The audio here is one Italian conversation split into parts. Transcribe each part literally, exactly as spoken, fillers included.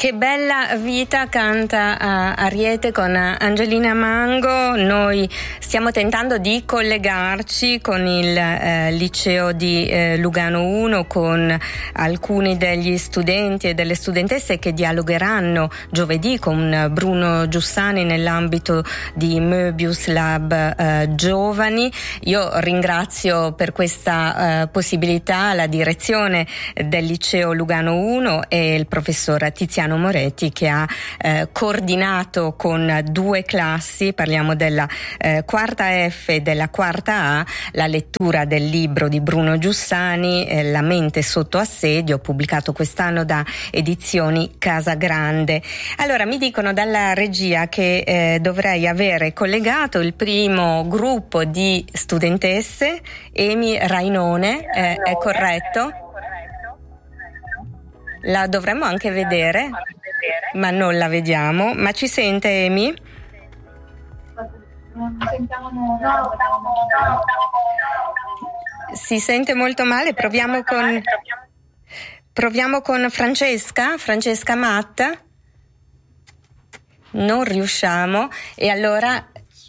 Che bella vita canta uh, Ariete con Angelina Mango. Noi stiamo tentando di collegarci con il uh, liceo di uh, Lugano uno, con alcuni degli studenti e delle studentesse che dialogheranno giovedì con Bruno Giussani nell'ambito di Möbius Lab uh, Giovani. Io ringrazio per questa uh, possibilità la direzione del liceo Lugano uno e il professor Tiziano Moretti, che ha eh, coordinato con due classi, parliamo della eh, quarta F e della quarta A, la lettura del libro di Bruno Giussani, eh, La mente sotto assedio, pubblicato quest'anno da Edizioni Casa Grande. Allora, mi dicono dalla regia che eh, dovrei avere collegato il primo gruppo di studentesse. Emi Rainone, eh, è corretto? La dovremmo anche vedere, ma non la vediamo. Ma ci sente, Emi? Si sente molto male. Proviamo con proviamo con Francesca, Francesca Matta. Non riusciamo, e allora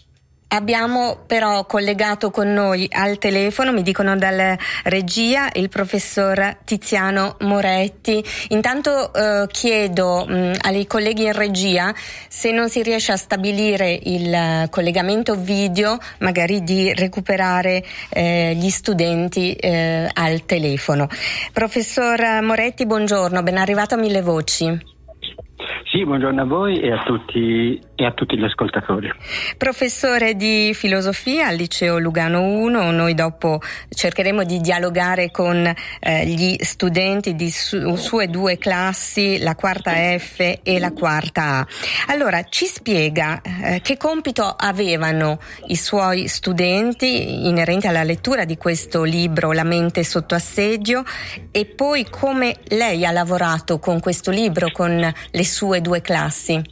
abbiamo però collegato con noi al telefono, mi dicono dalla regia, il professor Tiziano Moretti. Intanto eh, chiedo mh, ai colleghi in regia se non si riesce a stabilire il collegamento video, magari di recuperare eh, gli studenti eh, al telefono. Professor Moretti, buongiorno, ben arrivato a Mille Voci. Sì, buongiorno a voi e a tutti e a tutti gli ascoltatori. Professore di filosofia al liceo Lugano uno, noi dopo cercheremo di dialogare con eh, gli studenti di su, sue due classi, la quarta F e la quarta A. Allora, ci spiega eh, che compito avevano i suoi studenti inerenti alla lettura di questo libro, La mente sotto assedio, e poi come lei ha lavorato con questo libro, con le sue due classi.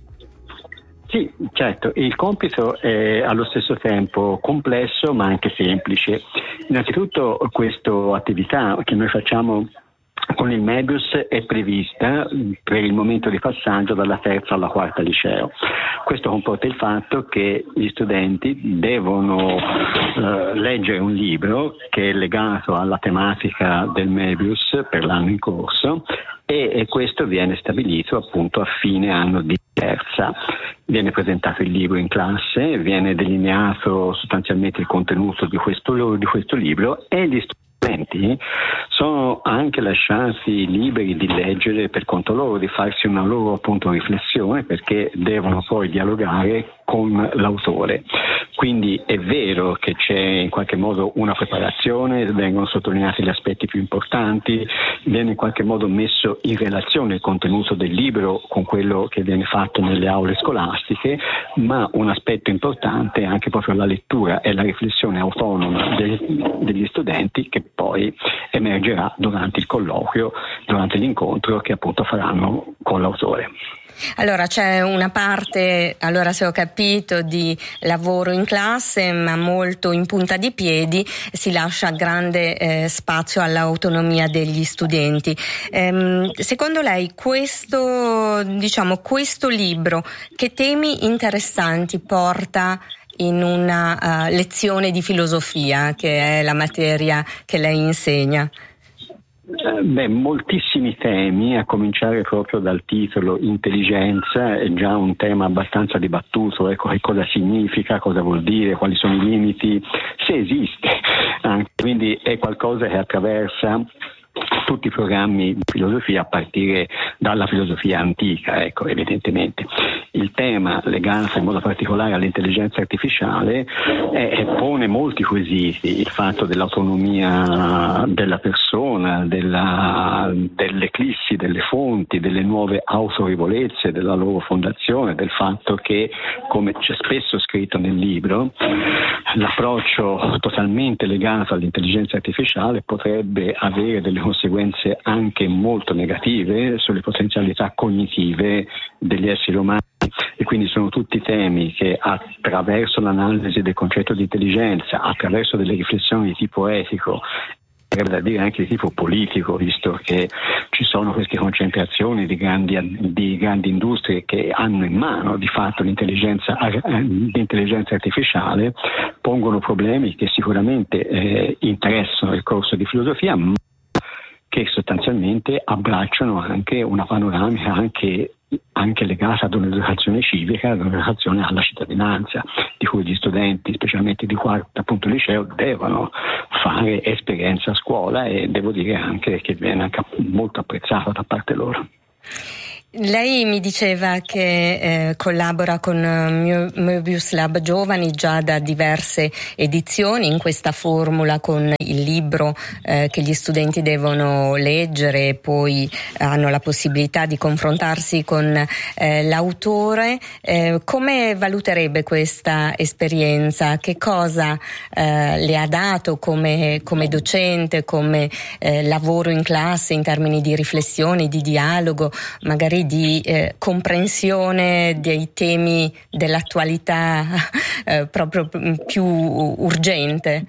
Sì, certo, il compito è allo stesso tempo complesso ma anche semplice. Innanzitutto questa attività che noi facciamo con il Möbius è prevista per il momento di passaggio dalla terza alla quarta liceo. Questo comporta il fatto che gli studenti devono eh, leggere un libro che è legato alla tematica del Möbius per l'anno in corso, e, e questo viene stabilito appunto a fine anno di terza. Viene presentato il libro in classe, viene delineato sostanzialmente il contenuto di questo, di questo libro, e gli studenti sono anche lasciati liberi di leggere per conto loro, di farsi una loro appunto riflessione, perché devono poi dialogare con l'autore. Quindi è vero che c'è in qualche modo una preparazione, vengono sottolineati gli aspetti più importanti, viene in qualche modo messo in relazione il contenuto del libro con quello che viene fatto nelle aule scolastiche, ma un aspetto importante è anche proprio la lettura e la riflessione autonoma degli, degli studenti, che poi emergerà durante il colloquio, durante l'incontro che appunto faranno con l'autore. Allora c'è una parte, allora se ho capito, di lavoro in classe, ma molto in punta di piedi, si lascia grande eh, spazio all'autonomia degli studenti. Ehm, secondo lei questo, diciamo, questo libro che temi interessanti porta in una uh, lezione di filosofia, che è la materia che lei insegna? Beh, moltissimi temi, a cominciare proprio dal titolo intelligenza, è già un tema abbastanza dibattuto, ecco, che cosa significa, cosa vuol dire, quali sono i limiti, se esiste, anche, quindi è qualcosa che attraversa tutti i programmi di filosofia, a partire dalla filosofia antica, ecco, evidentemente. Il tema legato in modo particolare all'intelligenza artificiale è, pone molti quesiti: il fatto dell'autonomia della persona, della, dell'eclissi delle fonti, delle nuove autorevolezze della loro fondazione, del fatto che, come c'è spesso scritto nel libro, l'approccio totalmente legato all'intelligenza artificiale potrebbe avere delle conseguenze anche molto negative sulle potenzialità cognitive degli esseri umani, e quindi sono tutti temi che, attraverso l'analisi del concetto di intelligenza, attraverso delle riflessioni di tipo etico, da dire anche di tipo politico, visto che ci sono queste concentrazioni di grandi, di grandi industrie che hanno in mano di fatto l'intelligenza, l'intelligenza artificiale, pongono problemi che sicuramente eh, interessano il corso di filosofia, ma che sostanzialmente abbracciano anche una panoramica anche anche legata ad un'educazione civica, ad un'educazione alla cittadinanza, di cui gli studenti, specialmente di quarto appunto liceo, devono fare esperienza a scuola, e devo dire anche che viene anche molto apprezzata da parte loro. Lei mi diceva che eh, collabora con Möbius Lab Giovani già da diverse edizioni in questa formula, con il libro eh, che gli studenti devono leggere e poi hanno la possibilità di confrontarsi con eh, l'autore. Eh, come valuterebbe questa esperienza? Che cosa eh, le ha dato come, come docente, come eh, lavoro in classe in termini di riflessione, di dialogo, magari di eh, comprensione dei temi dell'attualità eh, proprio più urgente?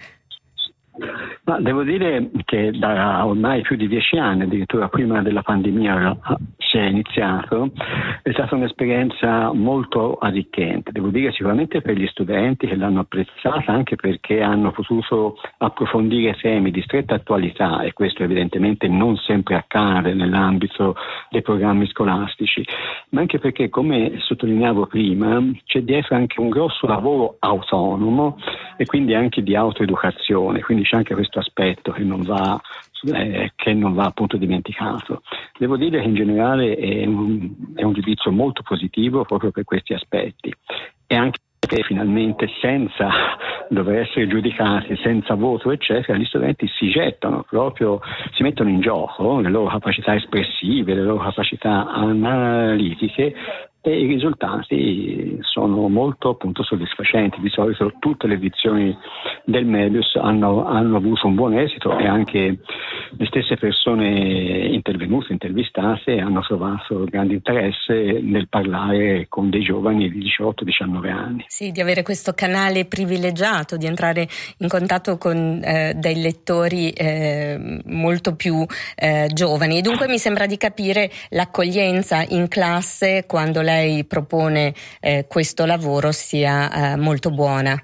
Ma devo dire che da ormai più di dieci anni, addirittura prima della pandemia si è iniziato, è stata un'esperienza molto arricchente. Devo dire sicuramente per gli studenti che l'hanno apprezzata, anche perché hanno potuto approfondire temi di stretta attualità, e questo evidentemente non sempre accade nell'ambito dei programmi scolastici, ma anche perché, come sottolineavo prima, c'è dietro anche un grosso lavoro autonomo e quindi anche di autoeducazione, quindi c'è anche questo aspetto che non va eh, che non va appunto dimenticato. Devo dire che in generale è un, è un giudizio molto positivo proprio per questi aspetti, e anche perché finalmente, senza dover essere giudicati, senza voto eccetera, gli studenti si gettano proprio, si mettono in gioco le loro capacità espressive, le loro capacità analitiche, e i risultati sono molto appunto soddisfacenti. Di solito tutte le edizioni del Möbius hanno, hanno avuto un buon esito, e anche le stesse persone intervenute, intervistate, hanno trovato grande interesse nel parlare con dei giovani di diciotto diciannove anni. Sì, di avere questo canale privilegiato, di entrare in contatto con eh, dei lettori eh, molto più eh, giovani. E dunque mi sembra di capire l'accoglienza in classe, quando lei lei propone eh, questo lavoro, sia eh, molto buona.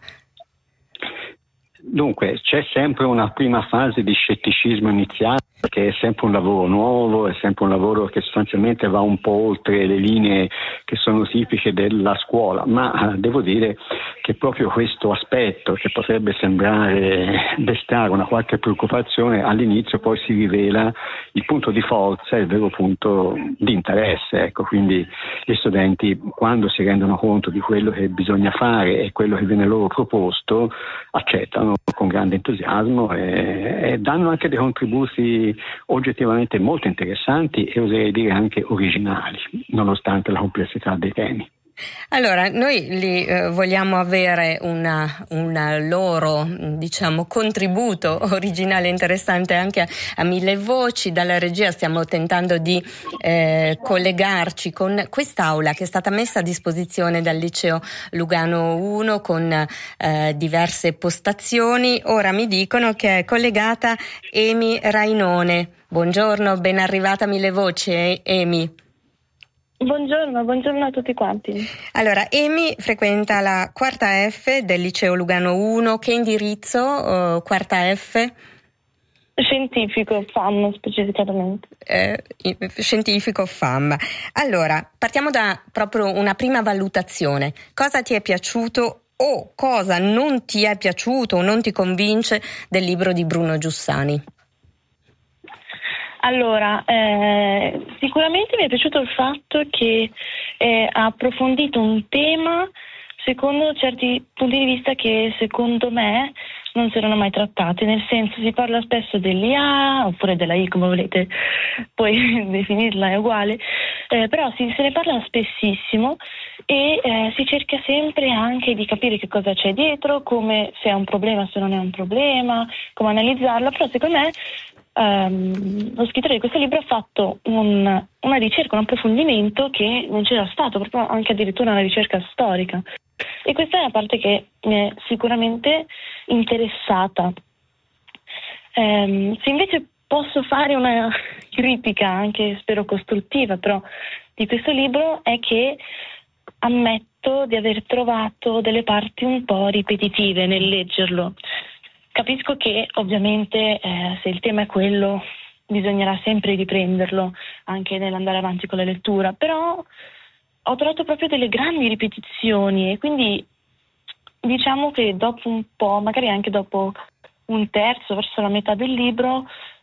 Dunque, c'è sempre una prima fase di scetticismo iniziale, perché è sempre un lavoro nuovo, è sempre un lavoro che sostanzialmente va un po' oltre le linee che sono tipiche della scuola, ma eh, devo dire che proprio questo aspetto, che potrebbe sembrare destare una qualche preoccupazione, all'inizio poi si rivela il punto di forza e il vero punto di interesse. Ecco, quindi gli studenti, quando si rendono conto di quello che bisogna fare e quello che viene loro proposto, accettano con grande entusiasmo e, e danno anche dei contributi oggettivamente molto interessanti e oserei dire anche originali, nonostante la complessità dei temi. Allora, noi li eh, vogliamo avere una, una loro, diciamo, contributo originale e interessante anche a, a Mille Voci. Dalla regia stiamo tentando di eh, collegarci con quest'aula che è stata messa a disposizione dal Liceo Lugano uno con eh, diverse postazioni. Ora mi dicono che è collegata Emi Rainone. Buongiorno, ben arrivata a Mille Voci, eh, Emi. Buongiorno, buongiorno a tutti quanti. Allora, Emi frequenta la quarta F del Liceo Lugano uno. Che indirizzo, uh, quarta F? Scientifico, F A M specificatamente. Eh, scientifico F A M. Allora, partiamo da proprio una prima valutazione. Cosa ti è piaciuto o cosa non ti è piaciuto o non ti convince del libro di Bruno Giussani? Allora, eh, sicuramente mi è piaciuto il fatto che eh, ha approfondito un tema secondo certi punti di vista che secondo me non si erano mai trattati, nel senso si parla spesso dell'I A oppure della I, come volete poi definirla, è uguale, eh, però si, se ne parla spessissimo e eh, si cerca sempre anche di capire che cosa c'è dietro, come, se è un problema, se non è un problema, come analizzarlo, però secondo me Um, lo scrittore di questo libro ha fatto un, una ricerca, un approfondimento che non c'era stato, proprio anche addirittura una ricerca storica, e questa è la parte che mi è sicuramente interessata. ehm, se invece posso fare una critica, anche spero costruttiva, però di questo libro, è che ammetto di aver trovato delle parti un po' ripetitive nel leggerlo. Capisco che ovviamente eh, se il tema è quello bisognerà sempre riprenderlo anche nell'andare avanti con la lettura, però ho trovato proprio delle grandi ripetizioni e quindi diciamo che dopo un po', magari anche dopo un terzo, verso la metà del libro,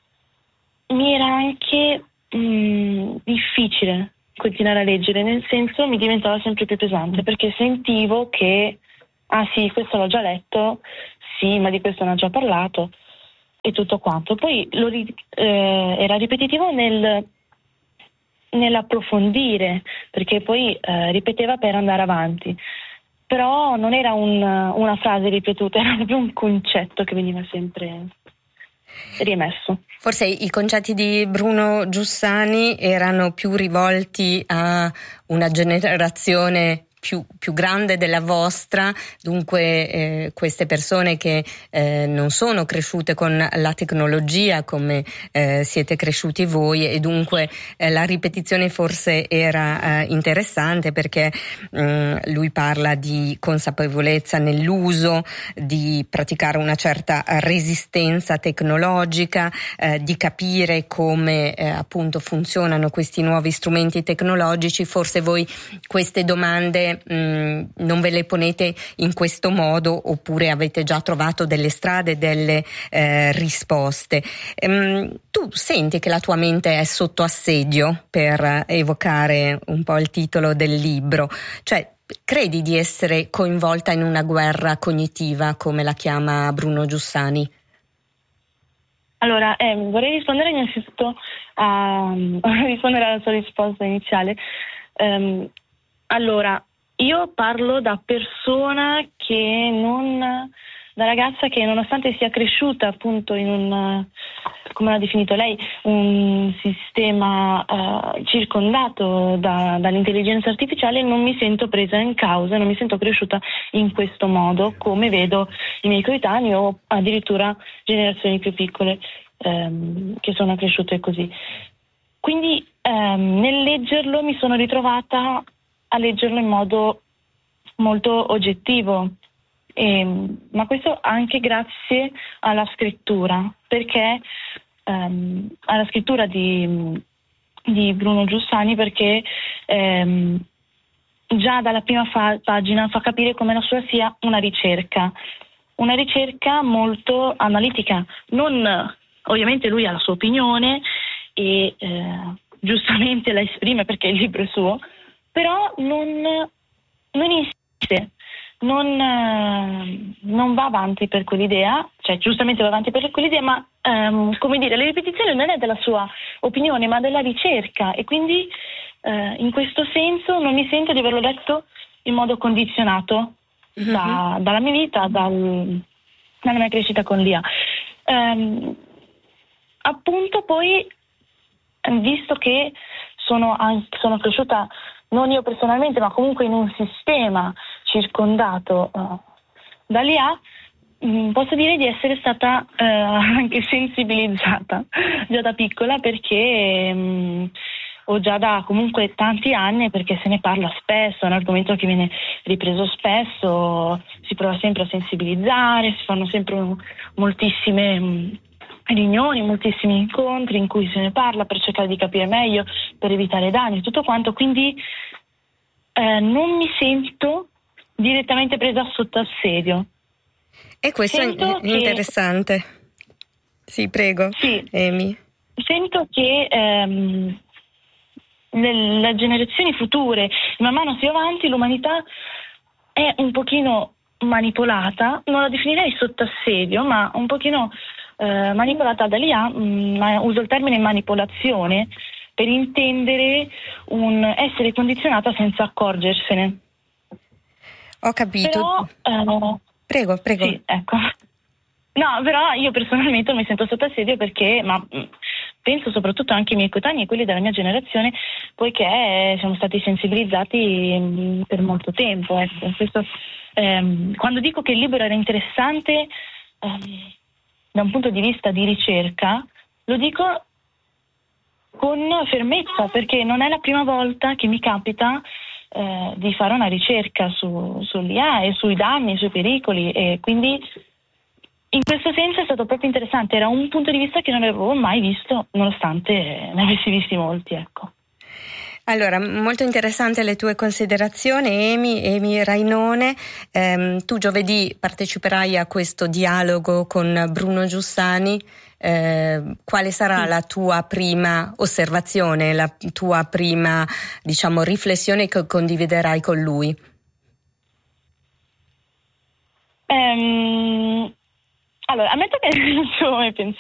mi era anche mh, difficile continuare a leggere, nel senso mi diventava sempre più pesante perché sentivo che ah sì, questo l'ho già letto, sì, ma di questo ne ho già parlato e tutto quanto. Poi lo, eh, era ripetitivo nel, nell'approfondire, perché poi eh, ripeteva per andare avanti, però non era un, una frase ripetuta, era proprio un concetto che veniva sempre riemesso. Forse i concetti di Bruno Giussani erano più rivolti a una generazione più, più grande della vostra, dunque eh, queste persone che eh, non sono cresciute con la tecnologia come eh, siete cresciuti voi, e dunque eh, la ripetizione forse era eh, interessante perché mh, lui parla di consapevolezza nell'uso, di praticare una certa resistenza tecnologica, eh, di capire come eh, appunto funzionano questi nuovi strumenti tecnologici. Forse voi queste domande mh, non ve le ponete in questo modo, oppure avete già trovato delle strade, delle eh, risposte. Ehm, tu senti che la tua mente è sotto assedio, per evocare un po' il titolo del libro, cioè credi di essere coinvolta in una guerra cognitiva, come la chiama Bruno Giussani? Allora, eh, vorrei rispondere innanzitutto a, a rispondere alla sua risposta iniziale. Um, allora, io parlo da persona che non, da ragazza che nonostante sia cresciuta appunto in un, come l'ha definito lei, un sistema uh, circondato da, dall'intelligenza artificiale, non mi sento presa in causa, non mi sento cresciuta in questo modo, come vedo i miei coetanei o addirittura generazioni più piccole um, che sono cresciute così. Quindi um, nel leggerlo mi sono ritrovata a leggerlo in modo molto oggettivo, e, ma questo anche grazie alla scrittura, perché um, alla scrittura di, di Bruno Giussani, perché um, già dalla prima fa- pagina fa capire come la sua sia una ricerca, una ricerca molto analitica. Non, ovviamente lui ha la sua opinione e eh, giustamente la esprime perché il libro è suo, però non, non insiste, non, eh, non va avanti per quell'idea, cioè giustamente va avanti per quell'idea, ma ehm, come dire, la ripetizione non è della sua opinione, ma della ricerca, e quindi eh, in questo senso non mi sento di averlo letto in modo condizionato mm-hmm. da, dalla mia vita, dal, dalla mia crescita con l'I A. Ehm, appunto poi, visto che sono, sono cresciuta non io personalmente, ma comunque in un sistema circondato uh, dall'I A, mh, posso dire di essere stata uh, anche sensibilizzata già da piccola, perché mh, ho già da comunque tanti anni, perché se ne parla spesso, è un argomento che viene ripreso spesso, si prova sempre a sensibilizzare, si fanno sempre um, moltissime mh, riunioni, moltissimi incontri in cui se ne parla per cercare di capire meglio, per evitare danni e tutto quanto, quindi eh, non mi sento direttamente presa sotto assedio. E questo sento è interessante. Che, sì, prego. Sì, Amy. Sento che ehm, nelle generazioni future, man mano più avanti, l'umanità è un pochino manipolata, non la definirei sotto assedio, ma un pochino Eh, manipolata dall'I A, mh, uso il termine manipolazione per intendere un essere condizionata senza accorgersene. Ho capito. Però, eh, prego, prego. Sì, ecco. No, però io personalmente non mi sento sotto assedio perché, ma mh, penso soprattutto anche ai miei coetanei e quelli della mia generazione, poiché siamo stati sensibilizzati mh, per molto tempo. Ecco. Questo, ehm, quando dico che il libro era interessante, ehm, da un punto di vista di ricerca, lo dico con fermezza, perché non è la prima volta che mi capita eh, di fare una ricerca su, sull'I A e sui danni, sui pericoli, e quindi in questo senso è stato proprio interessante. Era un punto di vista che non avevo mai visto, nonostante ne avessi visti molti, ecco. Allora, molto interessante le tue considerazioni, Emi, Emi Rainone. Eh, tu giovedì parteciperai a questo dialogo con Bruno Giussani. Eh, quale sarà sì. la tua prima osservazione, la tua prima, diciamo, riflessione che condividerai con lui? Um, allora, ammetto che non ci ho mai pensato.